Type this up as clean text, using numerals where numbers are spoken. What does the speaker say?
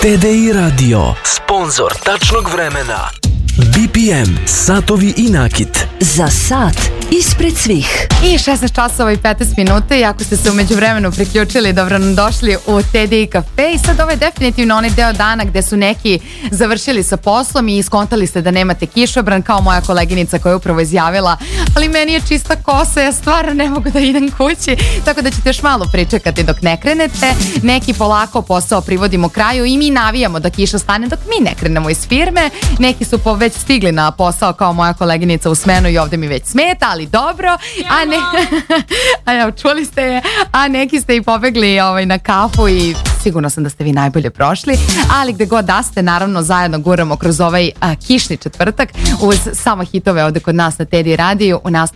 TDI Radio, sponzor tačnog vremena. BPM, satovi i nakit. Za sat ispred svih. I 16 časova i 15 minuta i ako ste se umeđu vremenu priključili, dobro nam došli u TDI Cafe. I sad ovo je definitivno onaj deo dana gde su neki završili sa poslom i iskontali ste da nemate kišobran, kao moja koleginica koja je upravo izjavila, ali meni je čista kosa, ja stvarno ne mogu da idem kući, tako da ćete još malo pričekati dok ne krenete. Neki polako posao privodimo kraju i mi navijamo da kiša stane dok mi ne krenemo iz firme. Neki su već stigli na posao kao moja koleginica u smenu i ovde mi već smeta, ali dobro. Čuli ste je. A neki ste i pobegli na kafu i sigurno sam da ste vi najbolje prošli, ali gde god da ste, naravno zajedno guramo kroz ovaj kišni četvrtak uz samo hitove ovde kod nas na TDI radiju.